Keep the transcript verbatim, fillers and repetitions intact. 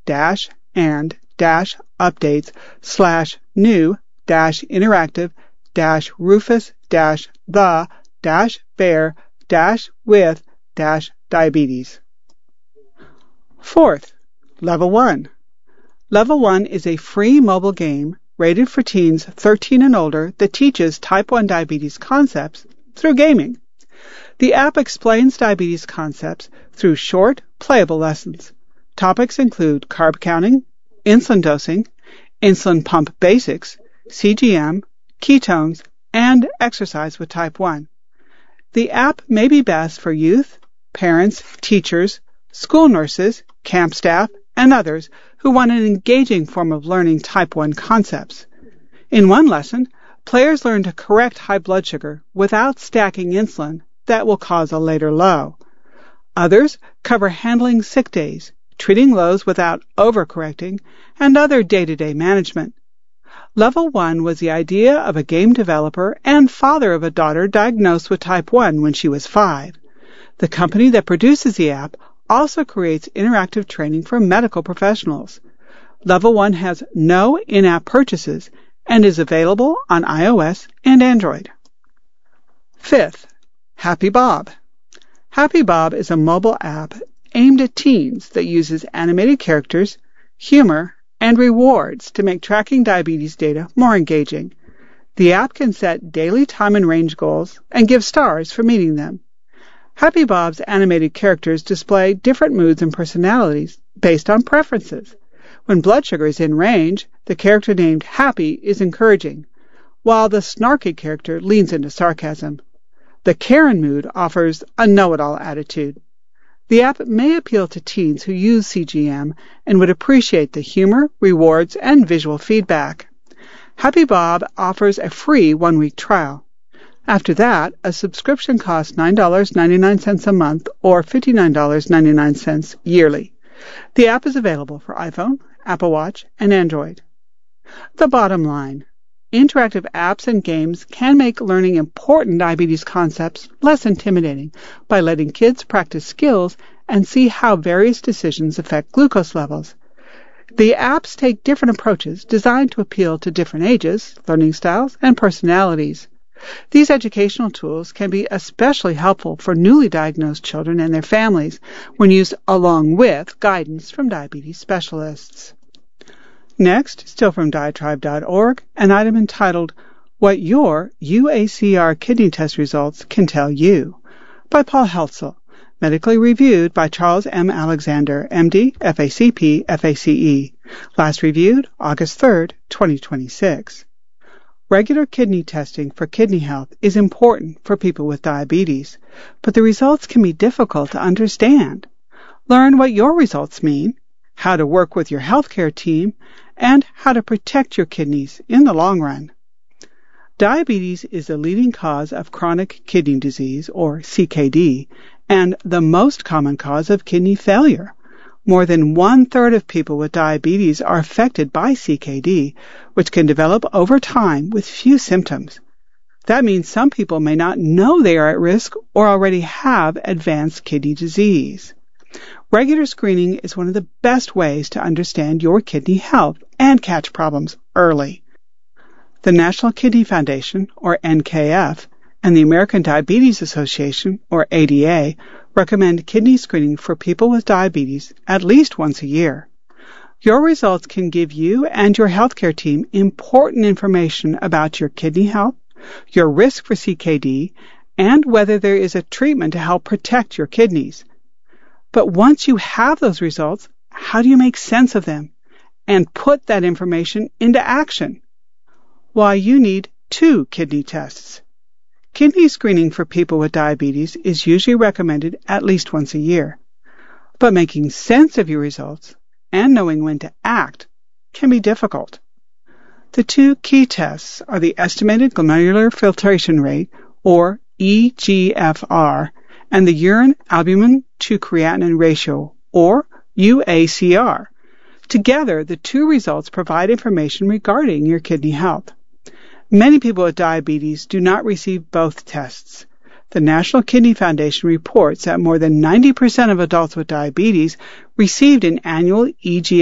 dash and dash updates slash new dash interactive dash Rufus dash the dash bear dash with dash diabetes. Fourth, Level one. Level one is a free mobile game rated for teens thirteen and older that teaches type one diabetes concepts through gaming. The app explains diabetes concepts through short, playable lessons. Topics include carb counting, insulin dosing, insulin pump basics, C G M, ketones, and exercise with type one. The app may be best for youth, parents, teachers, school nurses, camp staff, and others who want an engaging form of learning type one concepts. In one lesson, players learn to correct high blood sugar without stacking insulin that will cause a later low. Others cover handling sick days, treating lows without overcorrecting, and other day-to-day management. Level one was the idea of a game developer and father of a daughter diagnosed with type one when she was five. The company that produces the app also creates interactive training for medical professionals. Level one has no in-app purchases and is available on iOS and Android. Fifth, Happy Bob. Happy Bob is a mobile app aimed at teens that uses animated characters, humor, and rewards to make tracking diabetes data more engaging. The app can set daily time and range goals and give stars for meeting them. Happy Bob's animated characters display different moods and personalities based on preferences. When blood sugar is in range, the character named Happy is encouraging, while the snarky character leans into sarcasm. The Karen mood offers a know-it-all attitude. The app may appeal to teens who use C G M and would appreciate the humor, rewards, and visual feedback. Happy Bob offers a free one-week trial. After that, a subscription costs nine dollars and ninety-nine cents a month or fifty-nine dollars and ninety-nine cents yearly. The app is available for iPhone, Apple Watch, and Android. The bottom line: interactive apps and games can make learning important diabetes concepts less intimidating by letting kids practice skills and see how various decisions affect glucose levels. The apps take different approaches designed to appeal to different ages, learning styles, and personalities. These educational tools can be especially helpful for newly diagnosed children and their families when used along with guidance from diabetes specialists. Next, still from diatribe dot org, an item entitled What Your U A C R Kidney Test Results Can Tell You, by Paul Heltzel, medically reviewed by Charles M. Alexander, M D, F A C P, F A C E, last reviewed August third, twenty twenty-six. Regular kidney testing for kidney health is important for people with diabetes, but the results can be difficult to understand. Learn what your results mean, how to work with your healthcare team, and how to protect your kidneys in the long run. Diabetes is the leading cause of chronic kidney disease, or C K D, and the most common cause of kidney failure. More than one-third of people with diabetes are affected by C K D, which can develop over time with few symptoms. That means some people may not know they are at risk or already have advanced kidney disease. Regular screening is one of the best ways to understand your kidney health and catch problems early. The National Kidney Foundation, or N K F, and the American Diabetes Association, or A D A, recommend kidney screening for people with diabetes at least once a year. Your results can give you and your healthcare team important information about your kidney health, your risk for C K D, and whether there is a treatment to help protect your kidneys. But once you have those results, how do you make sense of them and put that information into action? Why, you need two kidney tests. Kidney screening for people with diabetes is usually recommended at least once a year. But making sense of your results and knowing when to act can be difficult. The two key tests are the estimated glomerular filtration rate, or E G F R, and the urine albumin to creatinine ratio, or U A C R. Together, the two results provide information regarding your kidney health. Many people with diabetes do not receive both tests. The National Kidney Foundation reports that more than ninety percent of adults with diabetes received an annual E G